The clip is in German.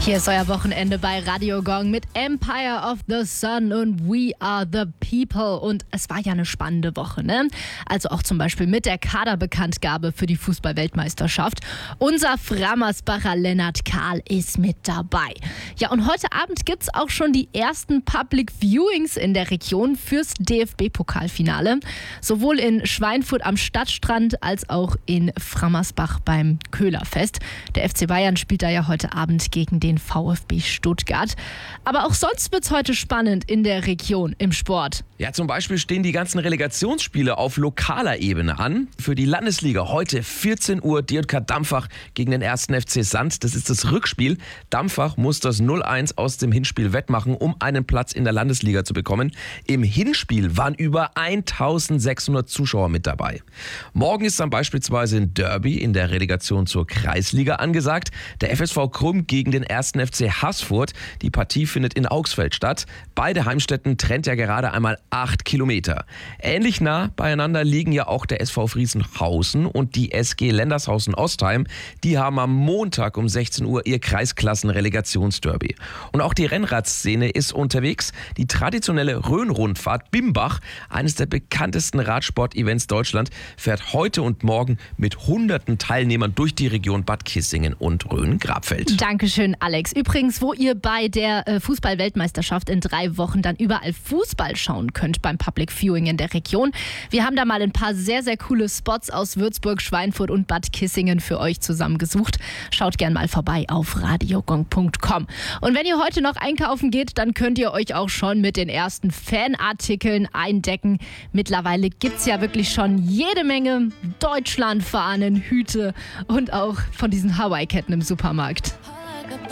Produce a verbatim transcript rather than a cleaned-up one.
Hier ist euer Wochenende bei Radio Gong mit Empire of the Sun und We Are the People. Und es war ja eine spannende Woche, ne? Also auch zum Beispiel mit der Kaderbekanntgabe für die Fußball-Weltmeisterschaft. Unser Frammersbacher Lennart Kahl ist mit dabei. Ja, und heute Abend gibt's auch schon die ersten Public Viewings in der Region fürs D F B-Pokalfinale. Sowohl in Schweinfurt am Stadtstrand als auch in Frammersbach beim Köhlerfest. Der F C Bayern spielt da ja heute Abend gegen den VfB Stuttgart. Aber auch sonst wird's heute spannend in der Region im Sport. Ja, zum Beispiel stehen die ganzen Relegationsspiele auf lokaler Ebene an. Für die Landesliga heute vierzehn Uhr D J K Dampfach gegen den ersten F C Sand. Das ist das Rückspiel. Dampfach muss das null eins aus dem Hinspiel wettmachen, um einen Platz in der Landesliga zu bekommen. Im Hinspiel waren über eintausendsechshundert Zuschauer mit dabei. Morgen ist dann beispielsweise ein Derby in der Relegation zur Kreisliga angesagt. Der F S V Krumm gegen den ersten F C Haßfurt. Die Partie findet in Augsfeld statt. Beide Heimstätten trennt ja gerade einmal acht Kilometer. Ähnlich nah beieinander liegen ja auch der S V Friesenhausen und die S G Lendershausen-Ostheim. Die haben am Montag um sechzehn Uhr ihr Kreisklassen-Relegationsderby. Und auch die Rennradszene ist unterwegs. Die traditionelle Rhön-Rundfahrt Bimbach, eines der bekanntesten Radsport-Events Deutschland, fährt heute und morgen mit hunderten Teilnehmern durch die Region Bad Kissingen und Rhön-Grabfeld. Dankeschön, Alex. Übrigens, wo ihr bei der äh, Fußball-Weltmeisterschaft in drei Wochen dann überall Fußball schauen könnt beim Public Viewing in der Region. Wir haben da mal ein paar sehr, sehr coole Spots aus Würzburg, Schweinfurt und Bad Kissingen für euch zusammengesucht. Schaut gern mal vorbei auf radiogong punkt com. Und wenn ihr heute noch einkaufen geht, dann könnt ihr euch auch schon mit den ersten Fanartikeln eindecken. Mittlerweile gibt's ja wirklich schon jede Menge Deutschlandfahnen, Hüte und auch von diesen Hawaii-Ketten im Supermarkt.